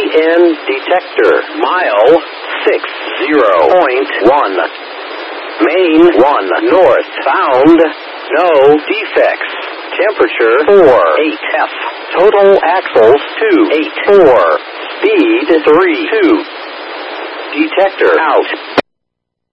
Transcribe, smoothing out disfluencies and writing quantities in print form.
EN detector. Mile 60.1. Main 1 north. Found no defects. Temperature 4.8 F. Total axles 2.84. Speed 3.2. Detector out.